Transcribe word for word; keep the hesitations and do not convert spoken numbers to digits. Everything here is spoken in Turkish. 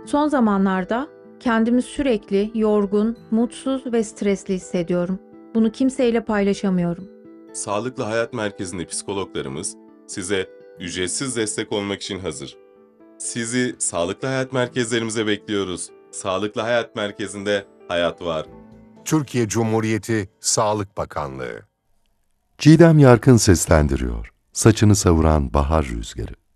Son zamanlarda kendimi sürekli yorgun, mutsuz ve stresli hissediyorum. Bunu kimseyle paylaşamıyorum. Sağlıklı Hayat Merkezi'nde psikologlarımız size ücretsiz destek olmak için hazır. Sizi Sağlıklı Hayat Merkezlerimize bekliyoruz. Sağlıklı Hayat Merkezi'nde hayat var. Türkiye Cumhuriyeti Sağlık Bakanlığı. Çiğdem Yarkın seslendiriyor. Saçını savuran bahar rüzgarı.